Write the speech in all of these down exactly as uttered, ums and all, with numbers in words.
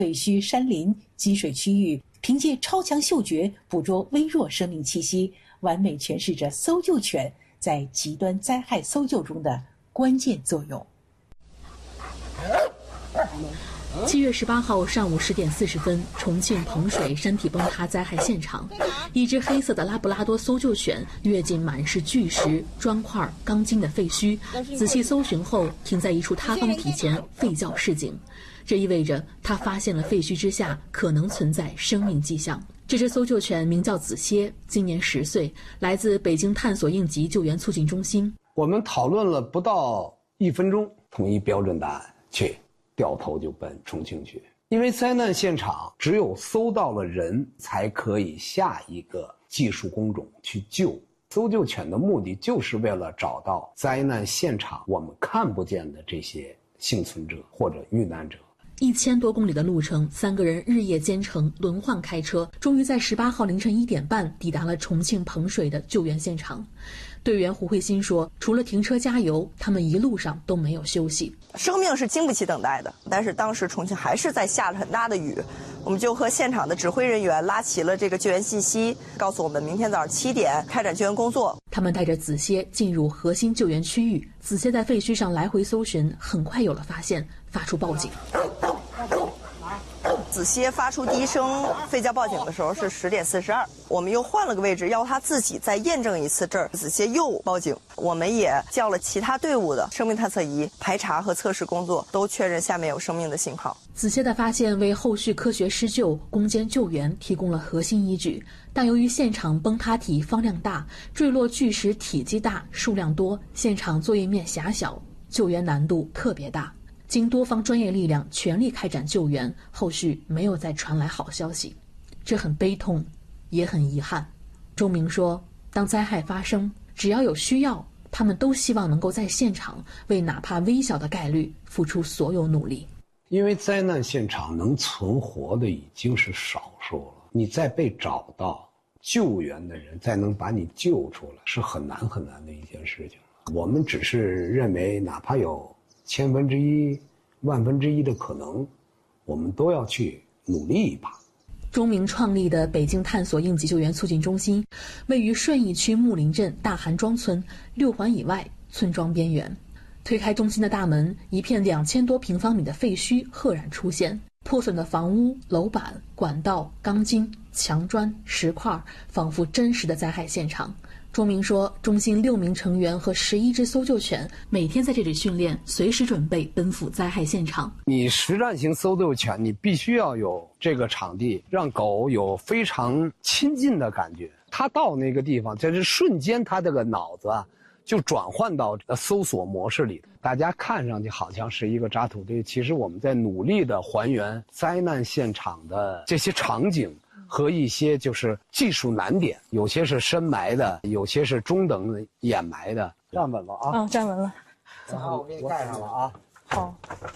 废墟、山林、积水区域，凭借超强嗅觉捕捉微弱生命气息，完美诠释着搜救犬在极端灾害搜救中的关键作用。 七月十八号上午十点四十分，重庆彭水山体崩塌灾害现场，一只黑色的拉布拉多搜救犬跃进满是巨石、砖块、钢筋的废墟，仔细搜寻后停在一处塌方体前，吠叫示警。这意味着它发现了废墟之下可能存在生命迹象。这只搜救犬名叫子歇，今年十岁，来自北京探索应急救援促进中心。 我们讨论了不到一分钟，统一标准答案，去掉头就奔重庆去。因为灾难现场只有搜到了人，才可以下一个技术工种去救。搜救犬的目的就是为了找到灾难现场我们看不见的这些幸存者或者遇难者。 一千多公里的路程，三个人日夜兼程，轮换开车，终于在十八号凌晨一点半抵达了重庆彭水的救援现场。队员胡慧欣说，除了停车加油，他们一路上都没有休息。 生命是经不起等待的，但是当时重庆还是在下着很大的雨，我们就和现场的指挥人员拉齐了这个救援信息，告诉我们明天早上七点开展救援工作。 他们带着子歇进入核心救援区域，子歇在废墟上来回搜寻，很快有了发现，发出报警。 子歇发出第一声吠叫报警的时候是十点四十二，我们又换了个位置，要他自己再验证一次这儿。子歇又报警，我们也叫了其他队伍的生命探测仪排查和测试工作，都确认下面有生命的信号。 子歇的发现为后续科学施救、攻坚救援提供了核心依据，但由于现场崩塌体方量大，坠落巨石体积大、数量多，现场作业面狭小，救援难度特别大。经多方专业力量全力开展救援，后续没有再传来好消息，这很悲痛，也很遗憾。钟明说，当灾害发生，只要有需要，他们都希望能够在现场为哪怕微小的概率付出所有努力。 因为灾难现场能存活的已经是少数了，你再被找到救援的人再能把你救出来，是很难很难的一件事情。我们只是认为哪怕有千分之一、万分之一的可能，我们都要去努力一把。 钟明创立的北京探索应急救援促进中心，位于顺义区木林镇大韩庄村六环以外村庄边缘。推开中心的大门，一片两千多平方米的废墟赫然出现，破损的房屋、楼板、管道、钢筋、墙砖、石块，仿佛真实的灾害现场。钟明说，中心六名成员和十一只搜救犬每天在这里训练，随时准备奔赴灾害现场。 你实战型搜救犬，你必须要有这个场地，让狗有非常亲近的感觉。它到那个地方，在这瞬间，它这个脑子啊，就转换到搜索模式里。大家看上去好像是一个渣土堆，其实我们在努力的还原灾难现场的这些场景。和一些就是技术难点，有些是深埋的，有些是中等掩埋的。站稳了啊！ 嗯，站稳了。 然后我给你盖上了啊。 好。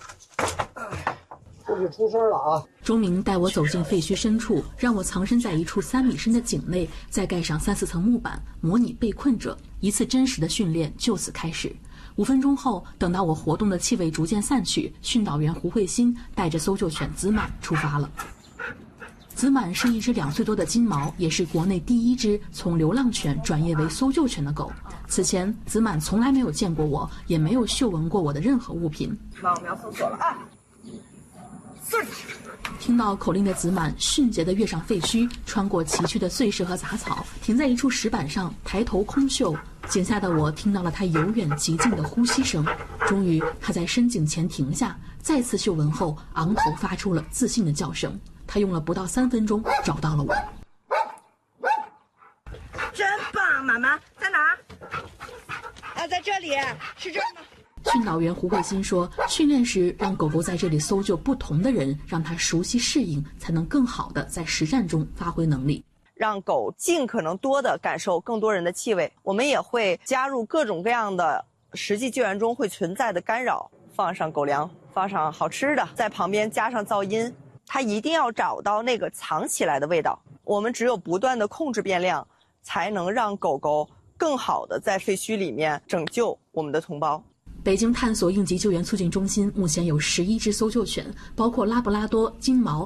出去出声了啊！ 钟明带我走进废墟深处，让我藏身在一处三米深的井内，再盖上三四层木板，模拟被困者。一次真实的训练就此开始。五分钟后，等到我活动的气味逐渐散去，训导员胡慧欣带着搜救犬子满出发了。子满是一只两岁多的金毛，也是国内第一只从流浪犬转业为搜救犬的狗。此前，子满从来没有见过我，也没有嗅闻过我的任何物品。 那我们要搜索了啊！ 听到口令的子满迅捷地跃上废墟，穿过崎岖的碎石和杂草，停在一处石板上，抬头空嗅。井下的我听到了他由远及近的呼吸声。终于，他在深井前停下，再次嗅闻后，昂头发出了自信的叫声。他用了不到三分钟找到了我。 真棒，妈妈在哪儿？啊，在这里，是这儿吗？ 训导员胡慧欣说，训练时让狗狗在这里搜救不同的人，让它熟悉适应，才能更好的在实战中发挥能力。 让狗尽可能多的感受更多人的气味。我们也会加入各种各样的实际救援中会存在的干扰，放上狗粮，放上好吃的，在旁边加上噪音。它一定要找到那个藏起来的味道。我们只有不断的控制变量，才能让狗狗更好的在废墟里面拯救我们的同胞。 北京探索应急救援促进中心目前有十一只搜救犬，包括拉布拉多、金毛、